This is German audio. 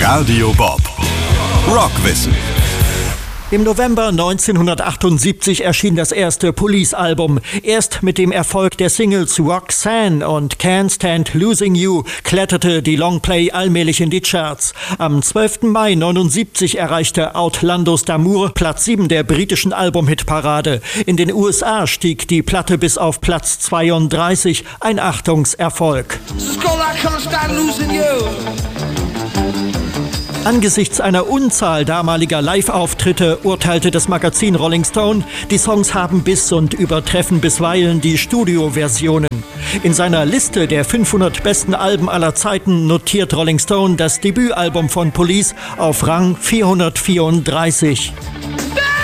Radio Bob. Rockwissen. Im November 1978 erschien das erste Police-Album. Erst mit dem Erfolg der Singles Roxanne und Can't Stand Losing You kletterte die Longplay allmählich in die Charts. Am 12. Mai 1979 erreichte Outlandos d'Amour Platz 7 der britischen Albumhitparade. In den USA stieg die Platte bis auf Platz 32, ein Achtungserfolg. Angesichts einer Unzahl damaliger Live-Auftritte urteilte das Magazin Rolling Stone, die Songs haben Biss und übertreffen bisweilen die Studioversionen. In seiner Liste der 500 besten Alben aller Zeiten notiert Rolling Stone das Debütalbum von Police auf Rang 434.